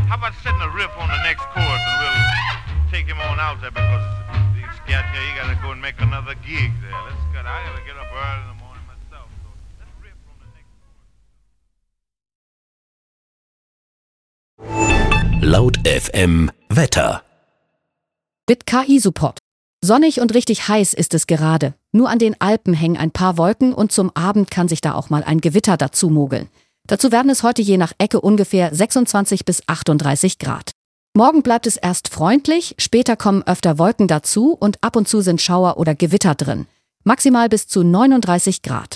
How about setting a riff on the next chorus and we'll take him on out there because he's got here. He got to go and make another gig there. I got to get up early in the morning myself. So let's riff on the next chorus. Laut FM Wetter. Mit KI-Support. Sonnig und richtig heiß ist es gerade. Nur an den Alpen hängen ein paar Wolken und zum Abend kann sich da auch mal ein Gewitter dazu mogeln. Dazu werden es heute je nach Ecke ungefähr 26 bis 38 Grad. Morgen bleibt es erst freundlich, später kommen öfter Wolken dazu und ab und zu sind Schauer oder Gewitter drin. Maximal bis zu 39 Grad.